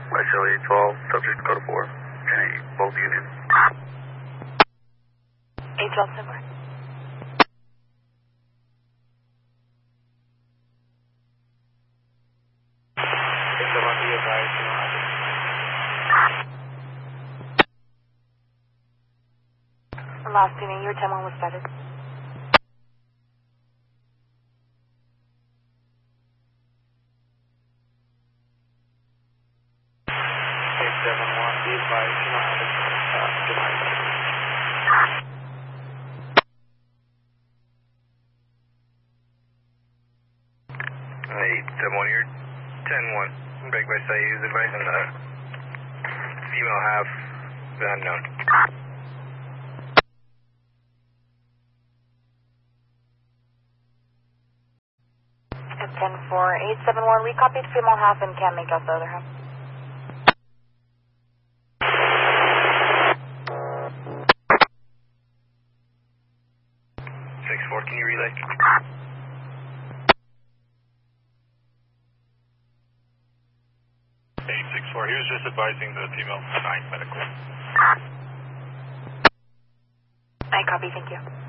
Charlie 12, subject code 4, and both units. 812 somewhere. Last unit, your 10-1 was started. Hey, 7-1, you're 10-1. Break by say he was advising the female half, the unknown. 10-4-871, we copied female half and can't make out the other half. 6-4, can you relay? 864, he was just advising the female 9 medical. I copy, thank you.